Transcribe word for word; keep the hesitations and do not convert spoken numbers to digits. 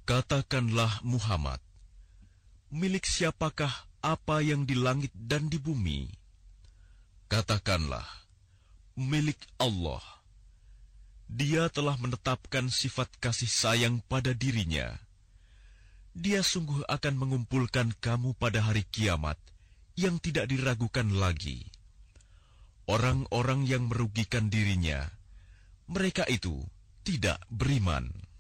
Katakanlah Muhammad, milik siapakah apa yang di langit dan di bumi? Katakanlah, milik Allah. Dia telah menetapkan sifat kasih sayang pada dirinya. Dia sungguh akan mengumpulkan kamu pada hari kiamat yang tidak diragukan lagi. Orang-orang yang merugikan dirinya, mereka itu tidak beriman.